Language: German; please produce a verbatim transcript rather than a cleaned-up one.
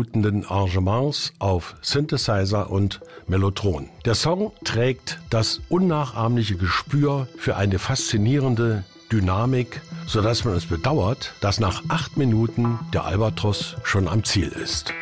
anmutenden Arrangements auf Synthesizer und Mellotron. Der Song trägt das unnachahmliche Gespür für eine faszinierende Dynamik, sodass man es bedauert, dass nach acht Minuten der Albatros schon am Ziel ist.